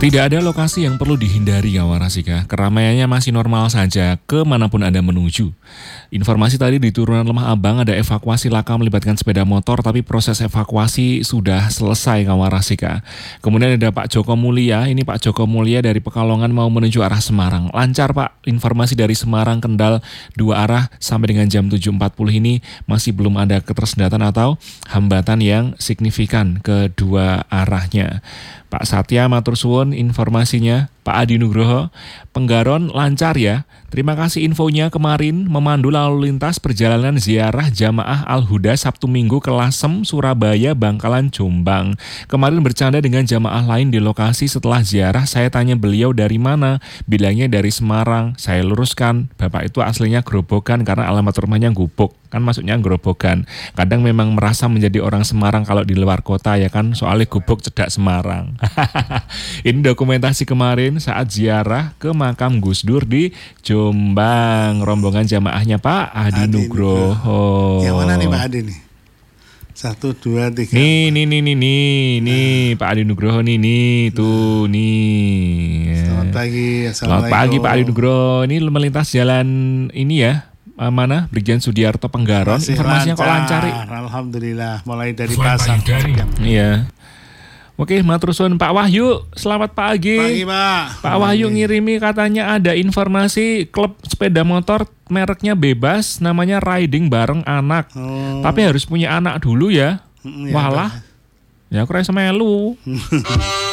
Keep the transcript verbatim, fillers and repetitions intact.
Tidak ada lokasi yang perlu dihindari ya Warasika. Keramaiannya masih normal saja kemanapun Anda menuju. Informasi tadi di Turunan Lemah Abang ada evakuasi laka melibatkan sepeda motor, tapi proses evakuasi sudah selesai Warasika. Kemudian ada Pak Joko Mulia, ini Pak Joko Mulia dari Pekalongan mau menuju arah Semarang. Lancar Pak, informasi dari Semarang Kendal dua arah sampai dengan jam tujuh empat puluh ini masih belum ada ketersendatan atau hambatan yang signifikan kedua arahnya. Pak Satya matur suwun informasinya. Pak Adi Nugroho, Penggaron lancar ya. Terima kasih infonya kemarin memandu lalu lintas perjalanan ziarah jamaah Al-Huda Sabtu Minggu ke Lasem, Surabaya, Bangkalan, Jombang. Kemarin bercanda dengan jamaah lain di lokasi setelah ziarah, saya tanya beliau dari mana, bilangnya dari Semarang. Saya luruskan, Bapak itu aslinya Grobogan karena alamat rumahnya Gubuk. Kan maksudnya Grobogan. Kadang memang merasa menjadi orang Semarang kalau di luar kota ya kan, soalnya Gubuk cedak Semarang. Ini dokumentasi kemarin saat ziarah ke makam Gus Dur di Jombang. Rombongan jamaahnya Pak Adi, Adi Nugroho. Yang mana nih Pak Adi nih? Satu, dua, tiga. Nih, nih, nih, nih, nih, nih, Pak Adi Nugroho nih, nih, tuh, nih. Selamat pagi, Selamat pagi Pak Adi Nugroho. Ini melintas jalan ini ya. Mana? Brigjen Sudiarto Penggaron. Masih informasinya lancar. Kok lancar? Alhamdulillah, mulai dari pasar. Iya. Oke, matur suwun Pak Wahyu. Selamat pagi. Pagi, Pak. Pak Wahyu ngirimi katanya ada informasi klub sepeda motor mereknya bebas, namanya Riding Bareng Anak. Oh. Tapi harus punya anak dulu ya. Mm, ya Walah. Ya aku rasa melu.